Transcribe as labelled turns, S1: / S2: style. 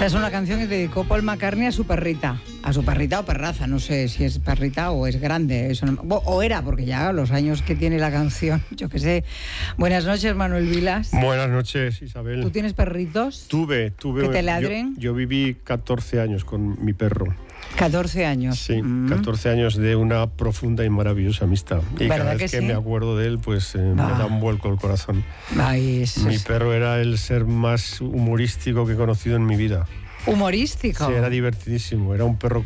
S1: Esta es una canción que dedicó Paul McCartney a su perrita o perraza, no sé si es perrita o es grande, eso no, o era, porque ya los años que tiene la canción, yo qué sé. Buenas noches, Manuel Vilas.
S2: Buenas noches, Isabel.
S1: ¿Tú tienes perritos?
S2: Tuve.
S1: ¿Que te ladren?
S2: Yo viví 14 años con mi perro.
S1: 14 años.
S2: Sí, 14 años de una profunda y maravillosa amistad. Y cada vez que me acuerdo de él, pues me da un vuelco el corazón. Mi perro era el ser más humorístico que he conocido en mi vida.
S1: ¿Humorístico?
S2: Sí, era divertidísimo. Era un perro